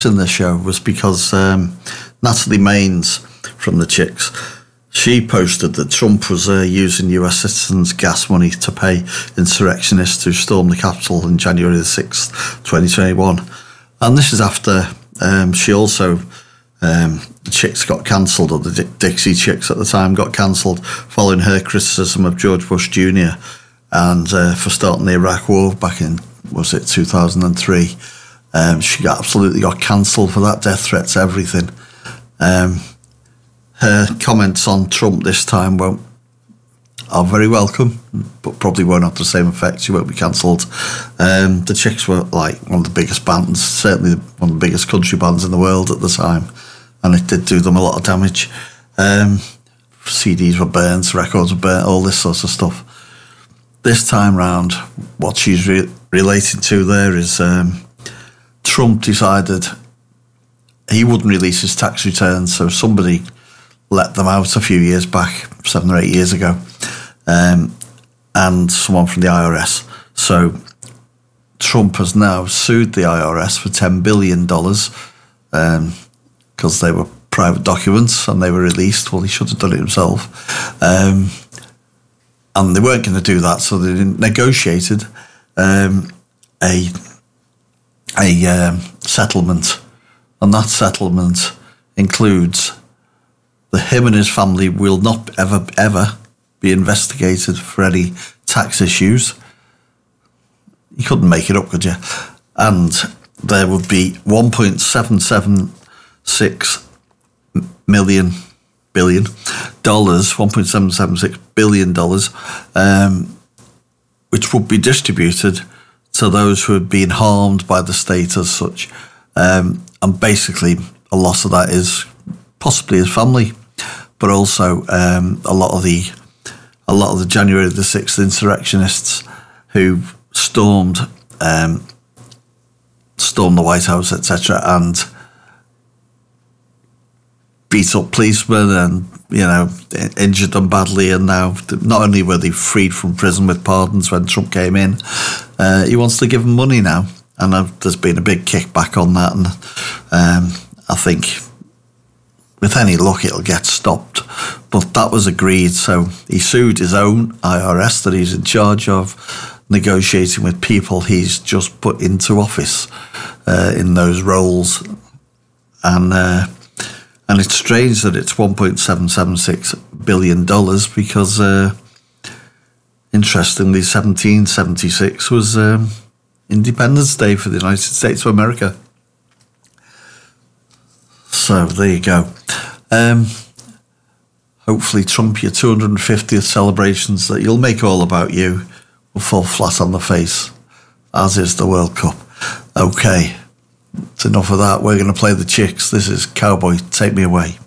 in the show was because Natalie Maines from the Chicks, she posted that Trump was using US citizens' gas money to pay insurrectionists who stormed the Capitol on January the 6th, 2021. And this is after she also, the Chicks got cancelled, or the Dixie Chicks at the time got cancelled following her criticism of George Bush Jr. and for starting the Iraq War back in, was it 2003? She absolutely got cancelled for that, death threats, everything. Her comments on Trump this time are very welcome, but probably won't have the same effect. She won't be cancelled. The Chicks were like one of the biggest bands, certainly one of the biggest country bands in the world at the time, and it did do them a lot of damage. CDs were burnt, records were burnt, all this sort of stuff. This time round, what she's relating to there is Trump decided he wouldn't release his tax returns, so somebody let them out a few years back, 7 or 8 years ago, and someone from the IRS. So Trump has now sued the IRS for $10 billion because they were private documents and they were released. Well, he should have done it himself. And they weren't going to do that, so they negotiated a settlement, and that settlement includes that him and his family will not ever be investigated for any tax issues. You couldn't make it up, could you? And there would be $1.776 billion, which would be distributed to those who had been harmed by the state as such. And basically, a lot of that is possibly his family, but also a lot of the January the 6th insurrectionists who stormed the White House, etc., and beat up policemen and, injured them badly. And now, not only were they freed from prison with pardons when Trump came in, he wants to give them money now. And there's been a big kickback on that. And I think with any luck, it'll get stopped. But that was agreed. So he sued his own IRS that he's in charge of, negotiating with people he's just put into office in those roles. And it's strange that it's $1.776 billion because, interestingly, 1776 was Independence Day for the United States of America. So there you go. Hopefully, Trump, your 250th celebrations that you'll make all about you will fall flat on the face, as is the World Cup. Okay. It's enough of that. We're going to play the Chicks. This is Cowboy. Take me away.